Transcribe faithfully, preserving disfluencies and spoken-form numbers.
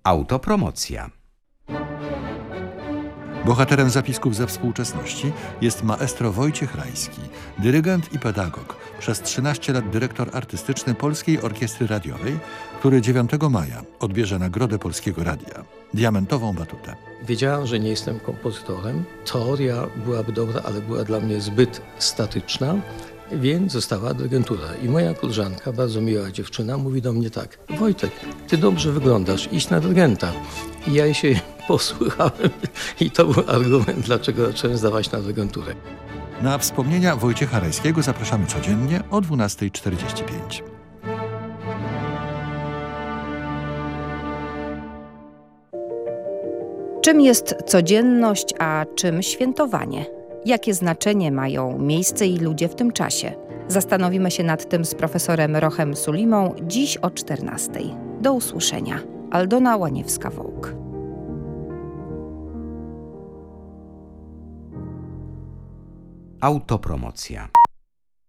Autopromocja. Bohaterem zapisków ze współczesności jest maestro Wojciech Rajski, dyrygent i pedagog, przez trzynaście lat dyrektor artystyczny Polskiej Orkiestry Radiowej, który dziewiątego maja odbierze Nagrodę Polskiego Radia, diamentową batutę. Wiedziałam, że nie jestem kompozytorem. Teoria byłaby dobra, ale była dla mnie zbyt statyczna, więc została dyrygentura. I moja koleżanka, bardzo miła dziewczyna, mówi do mnie tak: Wojtek, ty dobrze wyglądasz, idź na dyrygenta. I ja się posłuchałem i to był argument, dlaczego zacząłem zdawać na dyrygenturę. Na wspomnienia Wojciecha Rajskiego zapraszamy codziennie o dwunasta czterdzieści pięć. Czym jest codzienność, a czym świętowanie? Jakie znaczenie mają miejsce i ludzie w tym czasie? Zastanowimy się nad tym z profesorem Rochem Sulimą dziś o czternastej. Do usłyszenia. Aldona Łaniewska-Wołk. Autopromocja.